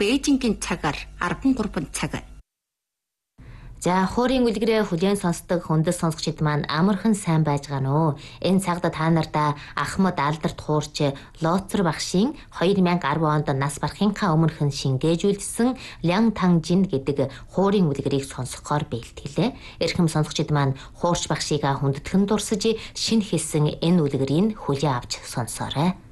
Бээжингийн цагаар 13 цаг. За хуурийн үлгэрээ хүлээн сонсдог хүндэс сонсогчид маань амархан сайн байж гано уу? Энэ цагта та нартаа Ахмад Алдарт хуурч Лоцор багшийн 2010 онд нас барахынхаа өмнөхөн шингээжүүлсэн Лян Тан Жин гэдэг хуурийн үлгэрийг сонсохоор бэлтгэлээ. Эрхэм сонсогчид маань хуурч багшийг хүндэтгэн дурсаж шинэ хэлсэн энэ үлгэрийг хүлээн авч сонсоорой.